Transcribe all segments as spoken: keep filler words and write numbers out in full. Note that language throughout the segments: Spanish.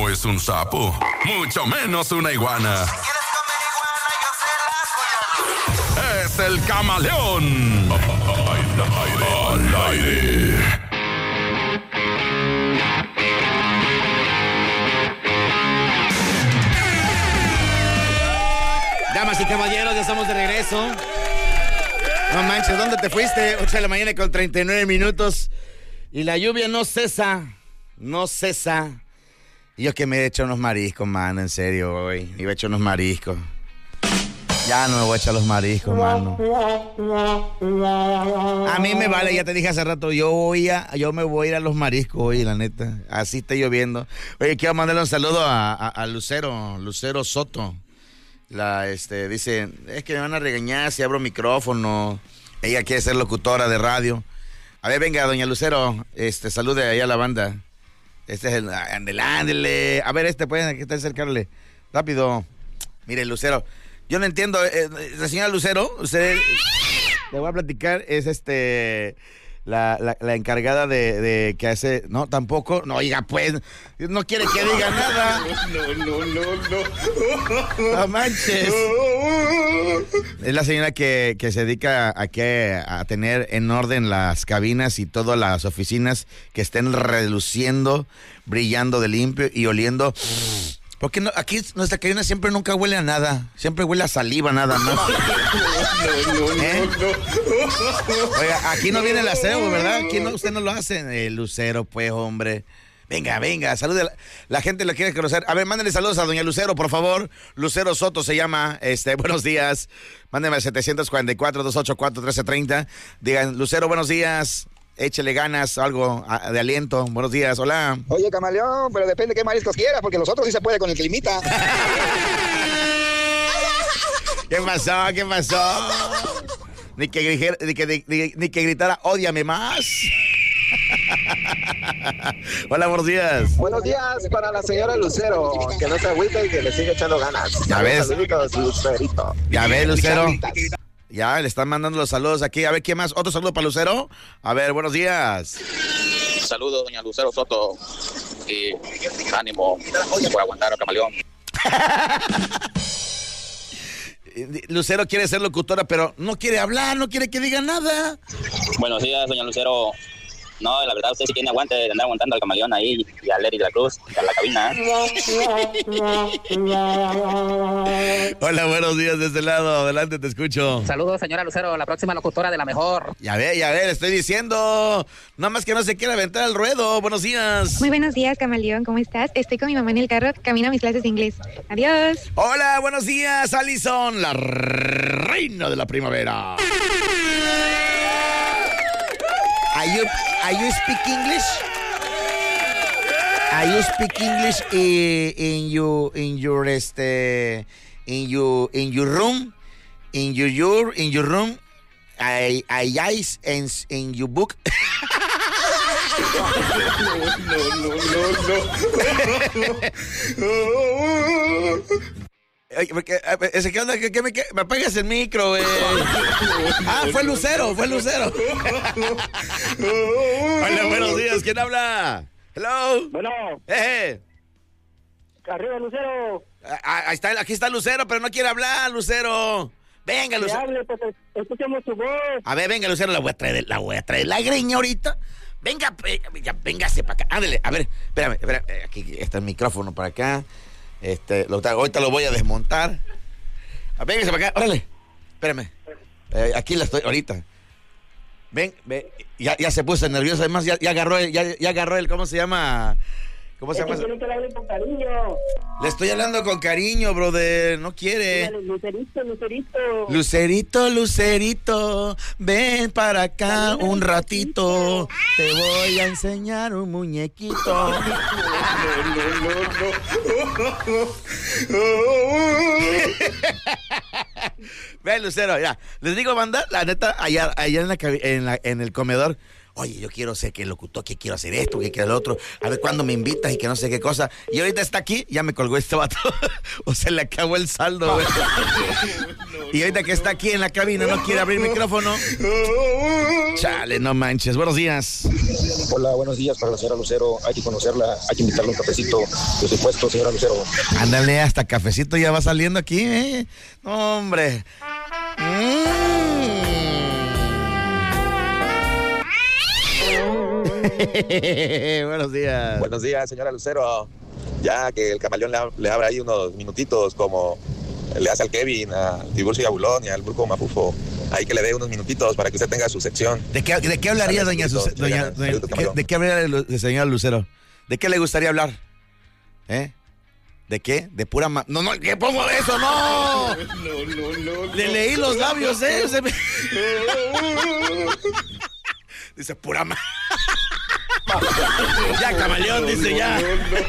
no es un sapo, mucho menos una iguana. Es el camaleón. Al aire. Damas y caballeros, ya estamos de regreso. No manches, ¿dónde te fuiste? ocho de la mañana con treinta y nueve minutos. Y la lluvia no cesa. No cesa. Y yo que me he hecho unos mariscos, mano, en serio, hoy. Iba a echar unos mariscos. Ya no me voy a echar los mariscos, mano. A mí me vale, ya te dije hace rato, yo voy a, yo me voy a ir a los mariscos hoy, la neta. Así está lloviendo. Oye, quiero mandarle un saludo a, a, a Lucero, Lucero Soto. La, este, dice, es que me van a regañar si abro micrófono. Ella quiere ser locutora de radio. A ver, venga, doña Lucero, este, salude ahí a la banda. Este es el, ándele, ándele. A ver, este, pueden, aquí está acercarle. Rápido. Mire, Lucero, yo no entiendo, eh, la señora Lucero, usted, le voy a platicar, es este... La, la, la encargada de, de que hace... No, tampoco. No, oiga, pues. No quiere que diga nada. No, no, no, no. No manches. Es la señora que, que se dedica a, que, a tener en orden las cabinas y todas las oficinas que estén reluciendo, brillando de limpio y oliendo... Porque no, aquí nuestra cabina siempre nunca huele a nada. Siempre huele a saliva nada más. No, no, no, ¿Eh? no. Oiga, aquí no viene el aseo, ¿verdad? Aquí no, usted no lo hace. El Lucero, pues, hombre. Venga, venga, salude. La, la gente lo quiere conocer. A ver, mándenle saludos a doña Lucero, por favor. Lucero Soto se llama. Este, buenos días. Mándenme al setecientos cuarenta y cuatro, doscientos ochenta y cuatro, trece treinta. Digan, Lucero, buenos días. Échele ganas, algo de aliento. Buenos días, hola. Oye, camaleón, pero depende de qué mariscos quieras, porque los otros sí se puede con el climita. ¿Qué pasó? ¿Qué pasó? Ni que, ni que, ni, ni que gritara, ódiame más. Hola, buenos días. Buenos días para la señora Lucero, que no se agüite y que le sigue echando ganas. Ya ves. Saluditos, Lucerito. Ya ves, Lucero. Ya, le están mandando los saludos aquí. A ver, ¿quién más? ¿Otro saludo para Lucero? A ver, buenos días. Saludos, doña Lucero Soto. Y ánimo por aguantar al camaleón. Lucero quiere ser locutora, pero no quiere hablar, no quiere que diga nada. Buenos días, doña Lucero. No, la verdad, usted sí tiene aguante de andar aguantando al camaleón ahí y a Lery de la Cruz, a la cabina. Hola, buenos días de este lado. Adelante, te escucho. Saludos, señora Lucero, la próxima locutora de la mejor. Ya ve, ya ve, le estoy diciendo. Nada más que no se quiere aventar al ruedo. Buenos días. Muy buenos días, camaleón, ¿cómo estás? Estoy con mi mamá en el carro, camino a mis clases de inglés. Adiós. Hola, buenos días, Alison, la reina de la primavera. Are you, are you speak English? Are you speak English in, in your in your este in your in your room in your your in your room? I I eyes in in your book. No, no, no, no. Oye, porque, ese, ¿qué onda? ¿Qué, qué me, qué? Me apagas el micro, güey. Ah, fue Lucero, fue Lucero. Hola, buenos días, ¿quién habla? Hello. Bueno. Eh. Arriba, Lucero. Ah, ahí está, aquí está Lucero, pero no quiere hablar, Lucero. Venga, Lucero. Hable, pues, escuchemos tu voz. A ver, venga, Lucero, la voy a traer, la voy a traer la greña ahorita. Venga, ya, véngase para acá. Ándale, a ver, espérame, espérame. Aquí está el micrófono para acá. Este, lo, ahorita lo voy a desmontar. Véngase para acá, órale. Espérame. Eh, aquí la estoy, ahorita. Ven, ven. Ya, ya se puso nervioso, además ya, ya agarró el, ya, ya agarró el, ¿cómo se llama? ¿Cómo se llama? Tiene que hablarle con cariño. Le estoy hablando con cariño, brother. No quiere. Lucerito, Lucerito. Lucerito, Lucerito, ven para acá un ratito. Te voy a enseñar un muñequito. No, no, no, no. Ven, Lucero, ya. Les digo, banda, la neta, allá, allá en, la, en, la, en el comedor. Oye, yo quiero ser que el locutor, que quiero hacer esto, que quiero el otro, a ver cuándo me invitas y que no sé qué cosa. Y ahorita está aquí, ya me colgó este vato. O se le acabó el saldo, güey. No, Y ahorita que está aquí en la cabina no quiere abrir micrófono. Chale, no manches. Buenos días. Hola, buenos días para la señora Lucero. Hay que conocerla, hay que invitarle un cafecito. Por supuesto, señora Lucero. Ándale, hasta cafecito ya va saliendo aquí, ¿eh? No, hombre. Mm. Buenos días. Buenos días, señora Lucero. Ya que el camaleón le, le abra ahí unos minutitos como le hace al Kevin, al Tiburcio y a Bulón y al Brujo Mafufo. Ahí que le dé unos minutitos para que usted tenga su sección. ¿De qué, de qué hablaría, doña, Suce, doña, doña de, qué, ¿De qué hablaría el señor Lucero? ¿De qué le gustaría hablar? ¿Eh? ¿De qué? ¿De pura ma... No, no, ¿qué pongo de eso? ¡No! No, no, no. Le leí los labios, ¿eh? Se me... Dice, pura ma... Ya, camaleón, dice ya.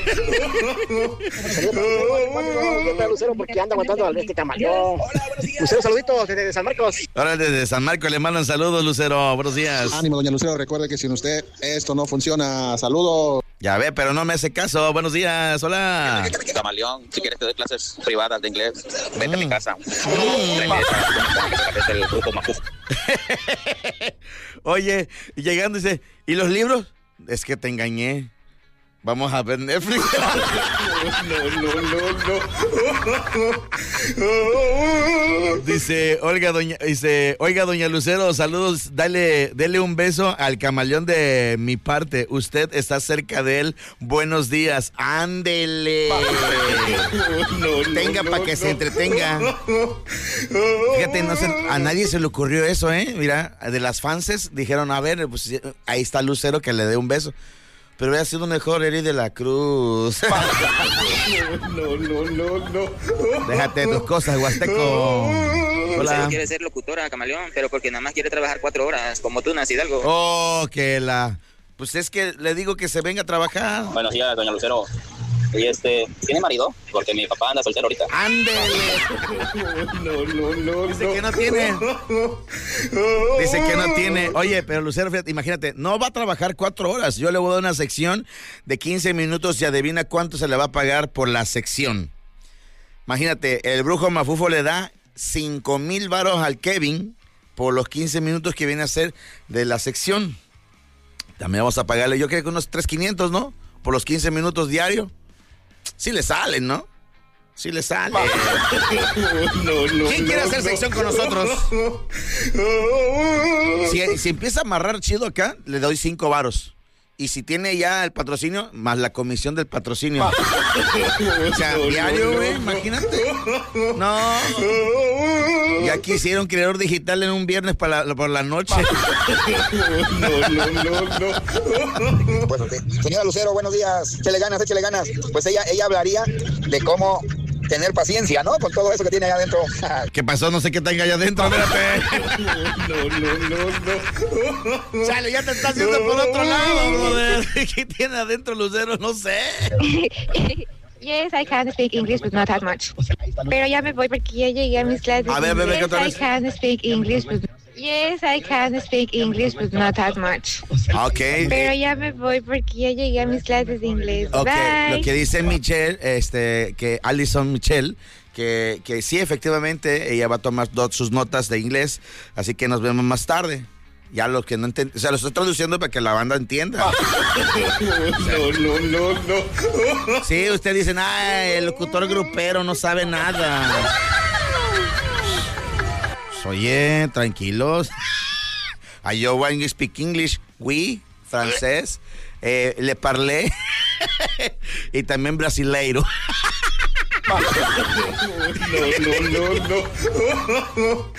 Lucero, porque anda aguantando a este camaleón. Lucero, saluditos desde San Marcos. Ahora desde San Marcos le mandan saludos, Lucero. Buenos días. Ánimo, doña Lucero, recuerde que sin usted esto no funciona. Saludos. Ya ve, pero no me hace caso. Buenos días, hola. Camaleón, si quieres te doy clases privadas de inglés. Vete mm. a mi casa. Mm. El grupo Mafufo. Oye, llegando dice, ¿y los libros? Es que te engañé. Vamos a ver Netflix. No, no, no, no. Dice, oiga, doña, dice, oiga, doña Lucero, saludos, dale, dele un beso al camaleón de mi parte. Usted está cerca de él. Buenos días. Ándele. No, no, Tenga no, para que no, se entretenga. Fíjate, no se, a nadie se le ocurrió eso, ¿eh? Mira, de las fanses dijeron, a ver, pues ahí está Lucero, que le dé un beso. Pero hubiera sido mejor Eri de la Cruz. No, no, no, no. Déjate tus cosas, Huasteco. Hola. Lucero quiere ser locutora, camaleón, pero porque nada más quiere trabajar cuatro horas, como tú, Nancy Hidalgo. Oh, que la... Pues es que le digo que se venga a trabajar. Buenos días, doña Lucero. Y este, ¿tiene marido? Porque mi papá anda soltero ahorita. ¡Ándele! No, no, no. Dice no. que no tiene. Dice que no tiene. Oye, pero Lucero, fíjate, imagínate, no va a trabajar cuatro horas. Yo le voy a dar una sección de quince minutos y adivina cuánto se le va a pagar por la sección. Imagínate, el Brujo Mafufo le da cinco mil varos al Kevin por los quince minutos que viene a ser de la sección. También vamos a pagarle, yo creo que unos tres mil quinientos, ¿no? Por los quince minutos diarios. Sí le salen, ¿no? Sí le salen. No, no, ¿Quién quiere no, hacer no, sección con nosotros? Si, si empieza a amarrar chido acá, le doy cinco varos. Y si tiene ya el patrocinio, más la comisión del patrocinio. O sea, diario, güey, imagínate. No. Ya quisieron creador digital en un viernes para la, por la noche. No, no, no, no. Bueno, señora Lucero, buenos días. Échale ganas, échale ganas. Pues ella, ella hablaría de cómo tener paciencia, ¿no? Con todo eso que tiene allá adentro. ¿Qué pasó? No sé qué tenga allá adentro, espérate. No, no, no, no. Chale, ya te estás haciendo por otro lado, brother. ¿Qué tiene adentro Lucero? No sé. Yes, I can speak English, but not that much. Pero ya me voy porque ya llegué a mis clases. A ver, bebé, ¿qué Yes, otra I vez? can speak English, but... Yes, I can speak English, but not that much. Ok. Pero ya me voy porque ya llegué a mis clases de inglés. Ok, Bye. lo que dice Michelle, este, que Alison Michelle, que, que sí, efectivamente, ella va a tomar do- sus notas de inglés, así que nos vemos más tarde. Ya los que no entienden, o sea, lo estoy traduciendo para que la banda entienda. No, no, no, no. Sí, usted dice, ah, el locutor grupero no sabe nada. Pues, oye, tranquilos. I yo want to speak English, oui, francés, eh, le parlé y también brasileiro. No, no, no,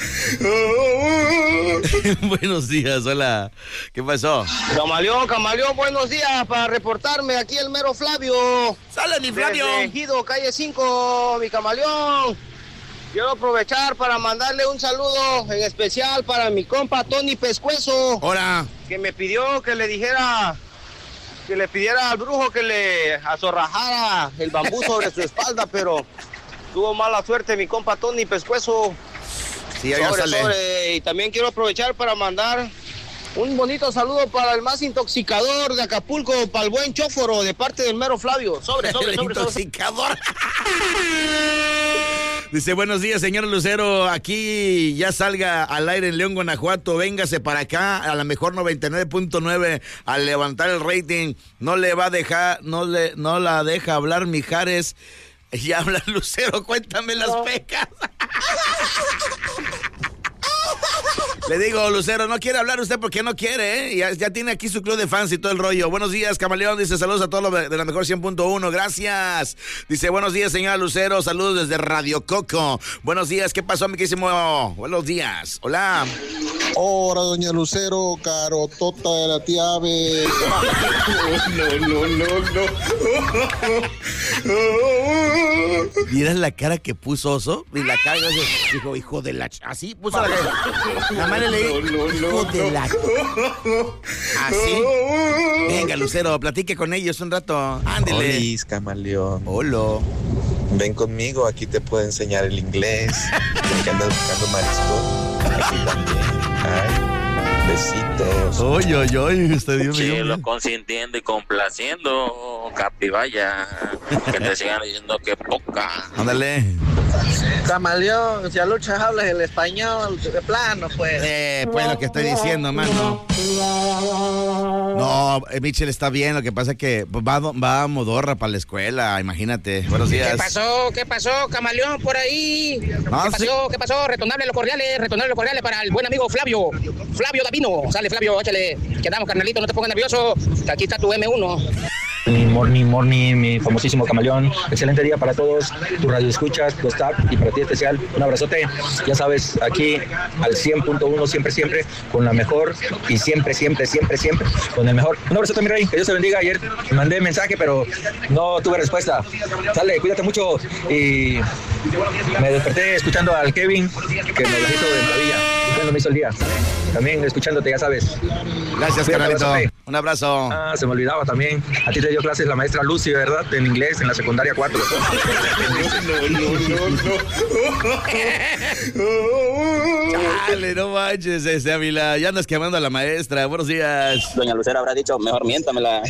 no. Buenos días, hola. ¿Qué pasó? Camaleón, camaleón, buenos días. Para reportarme aquí el mero Flavio. ¡Sale, mi Flavio! Desde Ejido, calle cinco, mi camaleón. Quiero aprovechar para mandarle un saludo en especial para mi compa Tony Pescuezo. Hola. Que me pidió que le dijera, que le pidiera al brujo que le azorrajara el bambú sobre su espalda, pero tuvo mala suerte mi compa Tony Pescuezo. Sí, ya sobre, sale. sobre. Y también quiero aprovechar para mandar un bonito saludo para el más intoxicador de Acapulco, para el buen chóforo de parte del mero Flavio. Sobre, sobre, El sobre, sobre. intoxicador. Dice, buenos días, señor Lucero. Aquí ya salga al aire en León, Guanajuato. Véngase para acá a la mejor noventa y nueve punto nueve al levantar el rating. No le va a dejar, no le, no la deja hablar Mijares. Y habla Lucero, cuéntame las pecas. Le digo, Lucero, no quiere hablar usted porque no quiere, ¿eh? Ya, ya tiene aquí su club de fans y todo el rollo. Buenos días, Camaleón. Dice, saludos a todos los de la mejor cien punto uno. Gracias. Dice, buenos días, señora Lucero. Saludos desde Radio Coco. Buenos días. ¿Qué pasó, mi querísimo? Buenos días. Hola. Hola, doña Lucero, carotota de la tía Ave. No, no, no, no. ¿Miras la cara que puso Oso? Y la cara dijo, hijo de la... Así puso la cara. Nada más le leí, hijo de la... Así. Venga, Lucero, platique con ellos un rato. Ándele. Olis, camaleón. Hola. Ven conmigo, aquí te puedo enseñar el inglés. Que andas buscando marisco. Aquí también. Ay, besitos. Oye, oye, oye, usted dio Chilo, consintiendo y complaciendo, Capivaya. Que te sigan diciendo que poca. Ándale. Camaleón, si a Lucha hablas el español, de plano, pues. Eh, pues lo que estoy diciendo, mano. No, eh, Michel está bien, lo que pasa es que va, va a Modorra para la escuela, imagínate. Buenos días. ¿Qué pasó? ¿Qué pasó, Camaleón, por ahí? Ah, ¿Qué pasó? sí. ¿Qué pasó? Retornable los cordiales, retornable los cordiales para el buen amigo Flavio. Flavio Davino. Sale, Flavio, échale. Que andamos, carnalito, no te pongas nervioso. Que aquí está tu eme uno. Mi morning, morning, mi famosísimo Camaleón. Excelente día para todos, tu radio escuchas, tu staff y para ti especial. Un abrazote. Ya sabes, aquí al cien punto uno, siempre, siempre, con la mejor y siempre, siempre, siempre, siempre, con el mejor. Un abrazote, mi rey. Que Dios te bendiga. Ayer mandé mensaje, pero no tuve respuesta. Sale, cuídate mucho. Y me desperté escuchando al Kevin, que me lo hizo de maravilla. Bueno, me hizo el día. También escuchándote, ya sabes. Gracias, carnalito. Un abrazo. Ah, se me olvidaba también. A ti te dio clases la maestra Lucy, ¿verdad? En inglés, en la secundaria cuatro. No, no, no, no. Dale, no manches, ese Ávila. Ya andas quemando a la maestra. Buenos días. Doña Lucero habrá dicho, mejor miéntamela.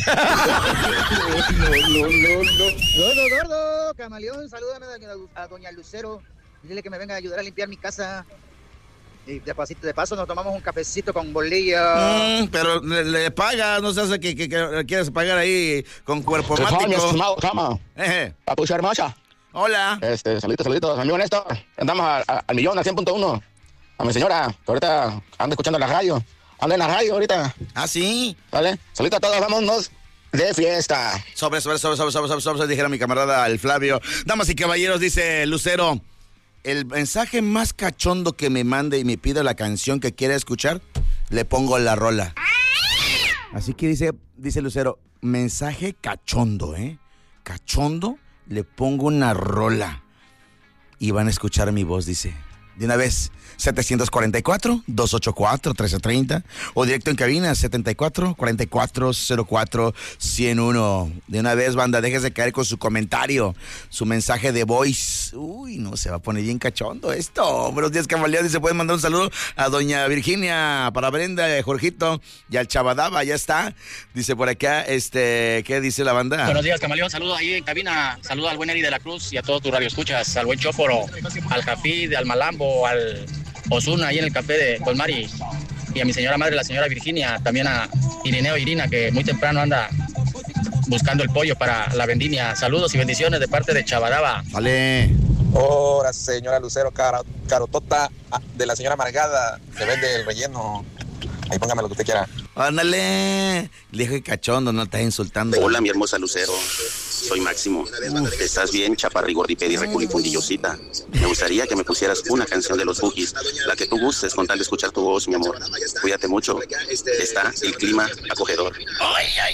No, no, no, no. Gordo, gordo, Camaleón, salúdame a doña Lucero. Dile que me venga a ayudar a limpiar mi casa. Y de pasito, de paso nos tomamos un cafecito con bolilla. Mm, pero le, le pagas, no se hace que, que, que quieres pagar ahí con cuerpo mático. Cama. Eh. Papucha hermosa. Hola. Este, saluditos, saluditos. Amigo Néstor, andamos a, a, al millón, al cien punto uno. A mi señora, que ahorita anda escuchando la radio. Anda en la radio ahorita. ¿Ah, sí? ¿Vale? Saluditos a todos, vámonos de fiesta. Sobre, sobre, sobre, sobre, sobre, sobre, sobre, dijera mi camarada el Flavio. Damas y caballeros, dice Lucero, el mensaje más cachondo que me mande y me pida la canción que quiera escuchar, le pongo la rola. Así que dice, dice Lucero, mensaje cachondo, ¿eh? Cachondo, le pongo una rola. Y van a escuchar mi voz, dice. De una vez, setecientos cuarenta y cuatro, doscientos ochenta y cuatro, trece treinta o directo en cabina, setenta y cuatro, cuarenta y cuatro, cero cuatro, ciento uno. De una vez, banda, déjese caer con su comentario, su mensaje de voice. Uy, no, se va a poner bien cachondo esto. Buenos días, Camaleón. Dice, pueden mandar un saludo a doña Virginia, para Brenda, a Jorgito y al Chabadaba, ya está. Dice por acá, este, ¿qué dice la banda? Buenos días, Camaleón. Saludos ahí en cabina. Saludos al buen Eri de la Cruz y a todos tus radioescuchas. Al buen Chóforo, al Jafid, al Malambo, al Osuna ahí en el café de Colmari, y a mi señora madre, la señora Virginia, también a Irineo Irina, que muy temprano anda buscando el pollo para la vendimia. Saludos y bendiciones de parte de Chabadaba. Vale. Ahora, señora Lucero, cara, carotota de la señora Amargada, que vende el relleno. Ahí póngame lo que usted quiera. Ándale. Le dije cachondo, no estás insultando. Hola, mi hermosa Lucero. Soy Máximo. Uf. ¿Estás bien, chaparri, gordipedi, reculifundillosita? Me gustaría que me pusieras una canción de los Boogies, la que tú gustes, con tal de escuchar tu voz, mi amor. Cuídate mucho. Está el clima acogedor. Ay, ay,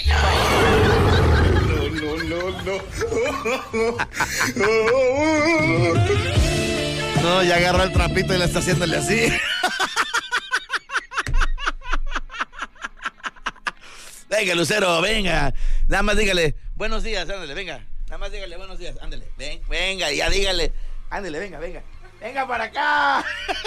ay. No, no, no, no. No, ya agarró el trapito y le está haciéndole así. Venga, Lucero, venga. Nada más dígale, buenos días, ándale, venga. Nada más dígale, buenos días, ándale. Ven, venga, ya dígale. Ándale, venga, venga. Venga para acá.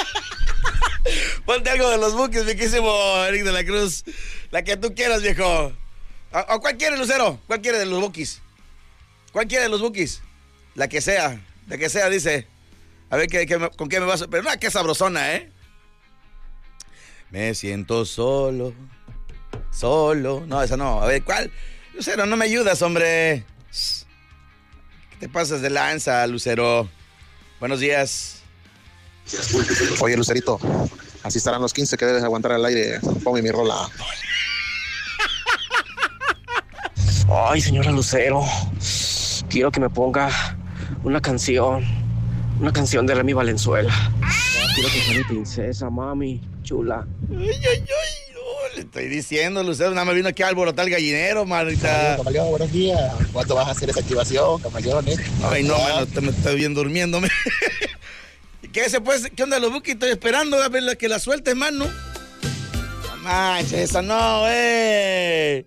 Ponte algo de los Boogies, mi quísimo Eric de la Cruz. La que tú quieras, viejo. ¿O, o cuál quiere, Lucero? ¿Cuál quiere de los Boogies? ¿Cuál quiere de los Boogies? La que sea, la que sea, dice. A ver, ¿qué, qué me- ¿con qué me vas a...? Pero no, qué sabrosona, ¿eh? Me siento solo, solo. No, esa no. A ver, ¿cuál? Lucero, no me ayudas, hombre. ¿Qué te pasas de lanza, Lucero? Buenos días. Oye, Lucerito, así estarán los quince que debes aguantar al aire. Ponme mi rola. Ay, señora Lucero, quiero que me ponga una canción, una canción de Remy Valenzuela. Quiero que sea mi princesa, mami, chula. Ay, ay, ay, no, le estoy diciendo, Lucero, nada más vino aquí a alborotar el gallinero, manita. Camaleón, buenos días. ¿Cuánto vas a hacer esa activación, Camaleón? Eh? Ay, no, mano, te me está bien durmiéndome. ¿Qué se puede? ¿Qué onda, los Buki? Estoy esperando a ver que la sueltes, mano. No manches, esa no, eh.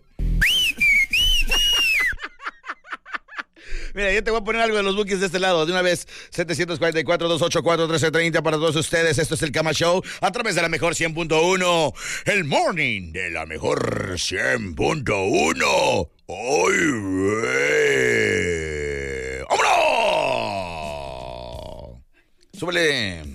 Mira, yo te voy a poner algo de los Bukis de este lado. De una vez, setecientos cuarenta y cuatro, doscientos ochenta y cuatro, trece treinta para todos ustedes. Esto es el Cama Show a través de la mejor cien punto uno. El morning de la mejor cien punto uno. ¡Ay, güey! ¡Vámonos! Súbele.